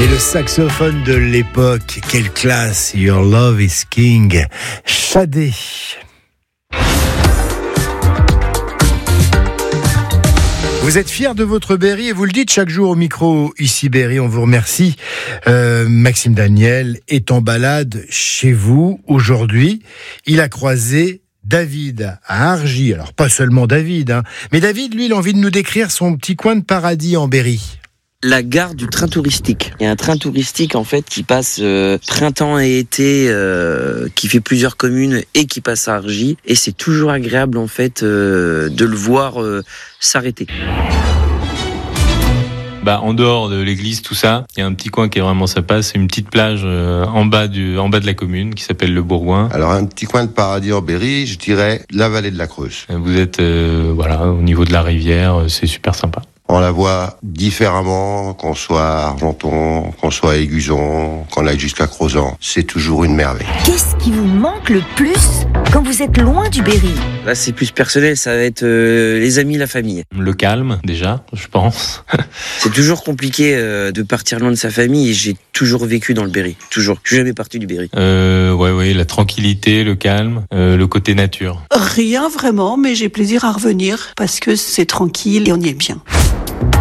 Et le saxophone de l'époque, quelle classe, Your Love is King, Shadé. Vous êtes fiers de votre Berry et vous le dites chaque jour au micro ici Berry, on vous remercie. Maxime Daniel est en balade chez vous aujourd'hui. Il a croisé David à Argy. Alors pas seulement David, mais David, lui, il a envie de nous décrire son petit coin de paradis en Berry. La gare du train touristique. Il y a un train touristique en fait qui passe printemps et été, qui fait plusieurs communes et qui passe à Argy. Et c'est toujours agréable en fait de le voir s'arrêter. En dehors de l'église, tout ça, il y a un petit coin qui est vraiment sympa. C'est une petite plage en bas de la commune qui s'appelle le Bourgoin. Alors un petit coin de paradis en Berry, je dirais la vallée de la Creuse. Vous êtes au niveau de la rivière, c'est super sympa. On la voit différemment, qu'on soit à Argenton, qu'on soit à Aiguzon, qu'on aille jusqu'à Crozant. C'est toujours une merveille. Qu'est-ce qui vous manque le plus quand vous êtes loin du Berry ? Là, c'est plus personnel, ça va être les amis, la famille. Le calme, déjà, je pense. C'est toujours compliqué de partir loin de sa famille et j'ai toujours vécu dans le Berry. Toujours. Je suis jamais parti du Berry. Ouais, la tranquillité, le calme, le côté nature. Rien vraiment, mais j'ai plaisir à revenir parce que c'est tranquille et on y est bien.